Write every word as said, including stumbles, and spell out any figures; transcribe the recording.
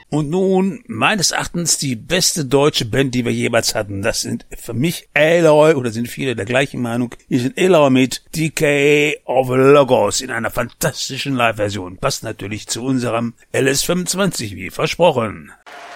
Und nun, meines Erachtens, die beste deutsche Band, die wir jemals hatten. Das sind für mich Aloy, oder sind viele der gleichen Meinung, die sind Aloy mit D K of Logos in einer fantastischen Live-Version. Passt natürlich zu unserem L S fünfundzwanzig, wie versprochen.